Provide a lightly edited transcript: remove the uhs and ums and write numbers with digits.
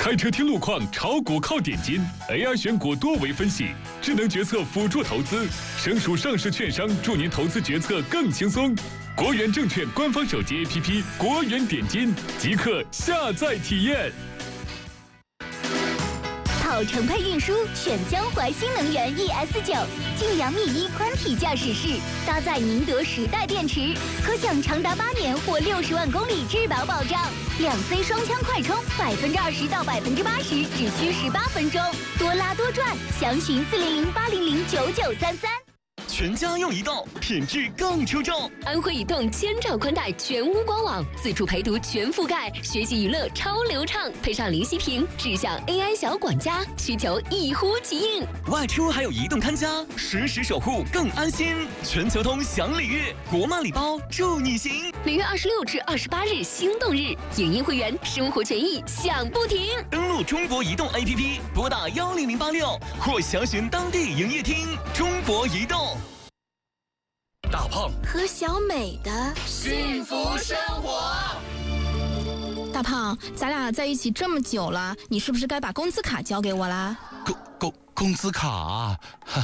开车听路况，炒股靠点金 ，AI 选股多维分析，智能决策辅助投资，省属上市券商助您投资决策更轻松。国元证券官方手机 APP 国元点金，即刻下载体验。 跑城配运输选江淮新能源 ES9，晋阳密1宽体驾驶室，搭载宁德时代电池，可享长达8年或60万公里质保保障。2C 双枪快充，20%到80%只需18分钟，多拉多赚。详询400-800-9933。 全家用移动，品质更出众。 安徽移动千兆宽带全屋官网，自助陪读全覆盖，学习娱乐超流畅，配上零息屏，智享 AI 小管家，需求一呼即应。 外出还有移动看家，实时守护更安心。全球通享礼遇，国漫礼包祝你行。 6月26至28日心动日，影音会员生活权益享不停。 登录中国移动 APP， 拨打10086或详询当地营业厅。中国移动。 大胖和小美的幸福生活。 大胖，咱俩在一起这么久了，你是不是该把工资卡交给我啦？ 工资卡啊，